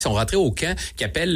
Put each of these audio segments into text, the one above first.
Ils sont rentrés au camp qu'ils appellent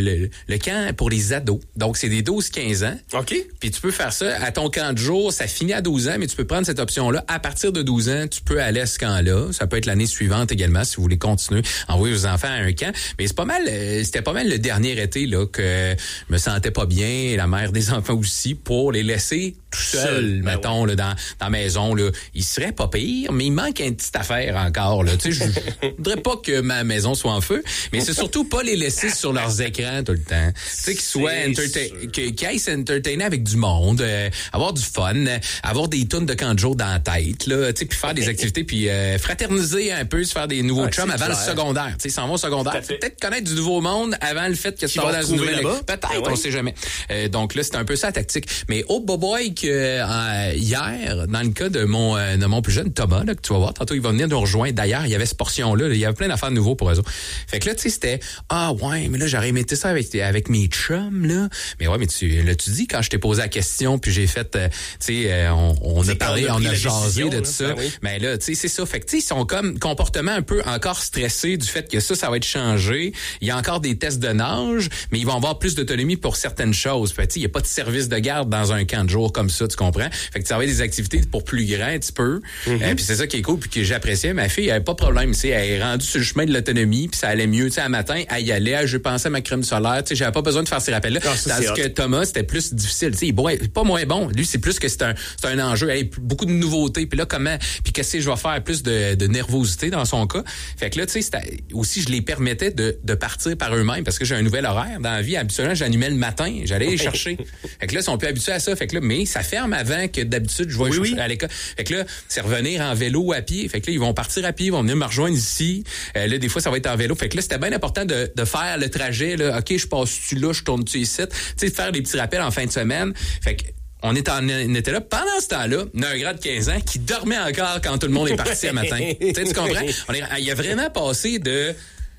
le camp pour les ados. Donc, c'est des 12-15 ans. OK. Puis tu peux faire ça à ton camp de jour. Ça finit à 12 ans, mais tu peux prendre cette option-là. À partir de 12 ans, tu peux aller à ce camp-là. Ça peut être l'année suivante également, si vous voulez continuer à envoyer vos enfants à un camp. Mais c'était pas mal le dernier été là que je me sentais pas bien, la mère des enfants aussi, pour les laisser tout seuls, mettons, là, dans la maison. Là. Ils seraient pas pires, mais il manque une petite affaire encore. Là. Tu sais, je voudrais pas que ma maison soit en feu, mais c'est surtout pas les laisser sur leurs écrans tout le temps. Tu sais, qu'ils soient qu'ils aillent s'entertainer avec du monde, avoir du fun, avoir des tunes de camp de jour dans la tête, là, tu sais, puis faire des activités, puis fraterniser un peu, se faire des nouveaux chums avant le secondaire. Tu sais, s'en vont au secondaire. Peut-être connaître du nouveau monde avant le fait que tu vas dans une nouvelle école. Peut-être, on sait jamais. Donc là, c'est un peu ça la tactique. Mais oh boy que hier, dans le cas de mon plus jeune Thomas, là, que tu vas voir, tantôt il va venir nous rejoindre. D'ailleurs, il y avait cette portion-là, il y avait plein d'affaires nouveaux pour eux autres. Fait que là, tu sais, c'était mais là, j'aurais aimé ça avec mes chums, là. Mais ouais, mais tu dis, quand je t'ai posé la question, puis j'ai fait, tu sais, on a parlé, on a jasé de tout ça. Mais là, tu sais, c'est ça. Fait que, tu sais, ils sont comme comportement un peu encore stressés du fait que ça va être changé. Il y a encore des tests de nage, mais ils vont avoir plus d'autonomie pour certaines choses. Fait que, tu sais, il n'y a pas de service de garde dans un camp de jour comme ça, tu comprends? Fait que ça va être des activités pour plus grands un petit peu. Puis c'est ça qui est cool, puis que j'appréciais. Ma fille, elle avait pas de problème, tu sais, elle est rendue sur le chemin de l'autonomie, puis ça allait mieux, tu sais, un matin, elle y allait, je pensais à ma crème solaire, tu sais, j'avais pas besoin de faire ces rappels-là. Tandis que Thomas, c'était plus difficile, tu sais, il pas moins bon. Lui, c'est plus que c'est un enjeu, beaucoup de nouveautés, puis là, puis qu'est-ce que je vais faire, plus de nervosité dans son cas. Fait que là, tu sais, aussi, je les permettais de partir par eux-mêmes, parce que j'ai un nouvel horaire dans la vie. Habituellement, j'animais le matin, j'allais les chercher. Fait que là, ils sont plus habitués à ça. Fait que là, mais ça ferme avant que d'habitude, je vais chercher à l'école. Fait que là, c'est revenir en vélo ou à pied. Fait que là, ils vont partir à pied, ils vont venir me rejoindre ici. Là, des fois, ça va être en vélo. Fait que là, c'était bien important de faire le trajet, là. OK, je passe-tu là, je tourne-tu ici. Tu sais, de faire des petits rappels en fin de semaine. Fait que on était là. Pendant ce temps-là, on a un gars de 15 ans qui dormait encore quand tout le monde est parti à matin. Tu comprends? Il a vraiment passé de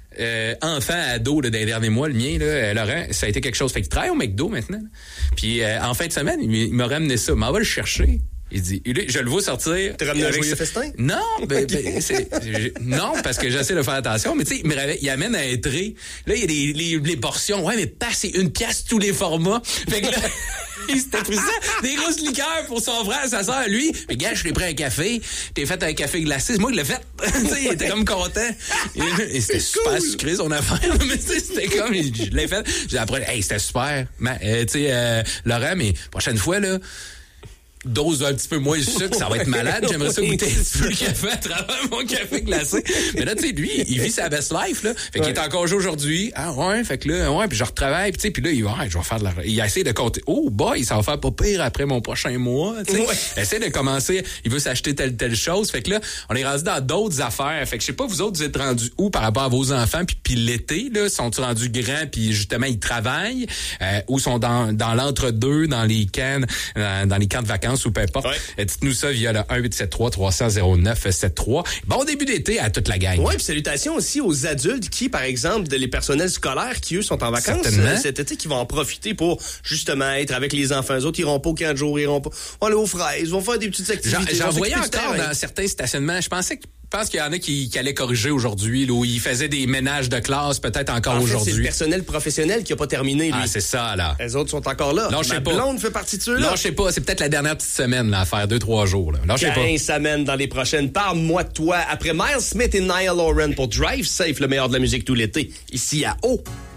enfant à ado là, dans les derniers mois, le mien, là, Laurent, ça a été quelque chose. Fait qu'il travaille au McDo maintenant. Là. Puis en fin de semaine, il m'a ramené ça. M'en va le chercher. Il dit, je le vois sortir. T'as ramené un joyeux festin? Non, non, parce que j'essaie de faire attention, mais tu sais, il amène un trait. Là, il y a les portions. Ouais, mais passez 1 pièce tous les formats. Fait que là, il s'était pris ça, des grosses liqueurs pour son frère, sa soeur, lui. Mais gars, je t'ai pris un café. T'es fait un café glacé. C'est moi qui l'ai fait. Tu sais, il était comme content. Et c'était super sucré, son affaire. Mais tu sais, c'était comme, je l'ai fait. J'ai après, hey, c'était super. Tu sais, Laurent, mais prochaine fois, là, dose un petit peu moins de sucre, ça va être malade. J'aimerais ça goûter un petit peu le café à travers mon café glacé. Mais là, tu sais, lui, il vit sa best life, là. Fait qu'il est en congé aujourd'hui. Ah ouais, fait que là, puis je retravaille, puis tu sais, puis là, je vais faire de la... Il essaie de compter. Oh boy, ça va faire pas pire après mon prochain mois, tu sais. Essaie de commencer, il veut s'acheter telle chose. Fait que là, on est rendu dans d'autres affaires. Fait que je sais pas, vous autres, vous êtes rendus où par rapport à vos enfants, puis l'été, là, sont-ils rendus grands, puis justement, ils travaillent, ou sont dans l'entre-deux, dans les camps de vacances, ou peu importe. Dites-nous ça via le 1-873-300-0973. Bon début d'été à toute la gang. Oui, puis salutations aussi aux adultes qui, par exemple, les personnels scolaires qui, eux, sont en vacances cet été, qui vont en profiter pour, justement, être avec les enfants. Eux autres, ils iront pas au camp de jour, ils vont aller aux fraises, ils vont faire des petites activités. J'en voyais encore dans certains stationnements. Je pense qu'il y en a qui allaient corriger aujourd'hui, là, où ils faisaient des ménages de classe, peut-être encore aujourd'hui. C'est le personnel professionnel qui n'a pas terminé, lui. Ah, c'est ça, là. Les autres sont encore là. Ma blonde fait partie de ceux-là. Non, je sais pas. C'est peut-être la dernière petite semaine, là, à faire 2-3 jours, là. Non, je sais pas. 15 semaines dans les prochaines. Parle-moi de toi. Après Miles Smith et Niall Horan pour Drive Safe, le meilleur de la musique tout l'été. Ici à O.